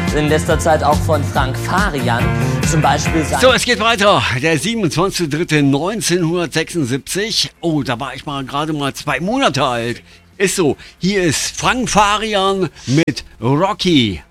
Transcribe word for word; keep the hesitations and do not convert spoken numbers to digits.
in letzter Zeit auch von Frank Farian. Zum Beispiel sein So, es geht weiter. Der siebenundzwanzigster dritter neunzehnhundertsechsundsiebzig. Oh, da war ich mal gerade mal zwei Monate alt. Ist so. Hier ist Frank Farian mit Rocky.